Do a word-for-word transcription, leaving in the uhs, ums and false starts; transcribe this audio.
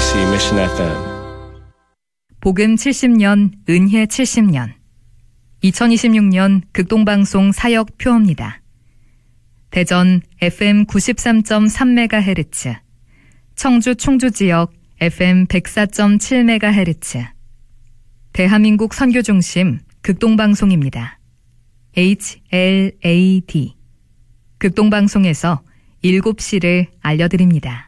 케이비씨 Mission 에프엠. 복음 칠십 년, 은혜 칠십 년. 이천이십육 년 극동방송 사역 표어입니다. 대전 에프엠 구십삼 점 삼 메가헤르츠, 청주 충주지역 에프엠 백사 점 칠 메가헤르츠, 대한민국 선교중심 극동방송입니다. 에이치 엘 에이 디. 극동방송에서 일곱 시를 알려드립니다.